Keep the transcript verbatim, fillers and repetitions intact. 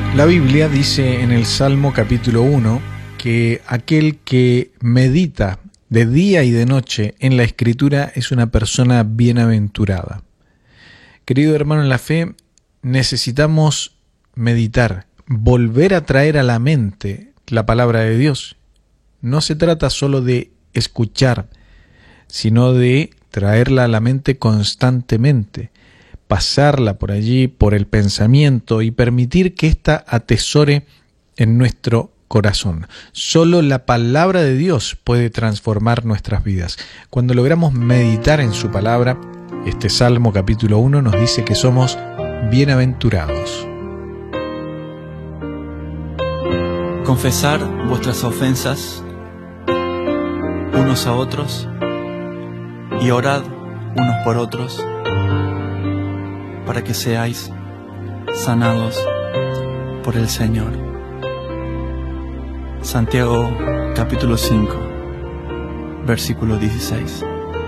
La Biblia dice en el Salmo capítulo uno que aquel que medita de día y de noche en la Escritura es una persona bienaventurada. Querido hermano en la fe, necesitamos meditar, volver a traer a la mente la palabra de Dios. No se trata solo de escuchar, sino de traerla a la mente constantemente, pasarla por allí, por el pensamiento y permitir que ésta atesore en nuestro corazón. Solo la palabra de Dios puede transformar nuestras vidas. Cuando logramos meditar en su palabra, este Salmo capítulo uno nos dice que somos bienaventurados. Confesar vuestras ofensas unos a otros y orad unos por otros para que seáis sanados por el Señor. Santiago capítulo cinco, versículo dieciséis.